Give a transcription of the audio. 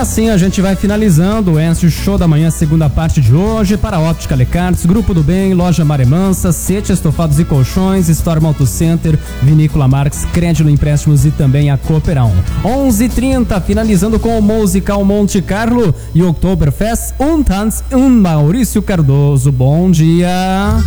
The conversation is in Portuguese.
assim a gente vai finalizando o Encio Show da Manhã, segunda parte de hoje, para Óptica Lecartes, Grupo do Bem, Loja Maremansa, Sete Estofados e Colchões, Storm Auto Center, Vinícola Marques, Crédito Empréstimos e também a Cooperão. 11h30, finalizando com o musical Monte Carlo e Oktoberfest, Tanz, Maurício Cardoso. Bom dia.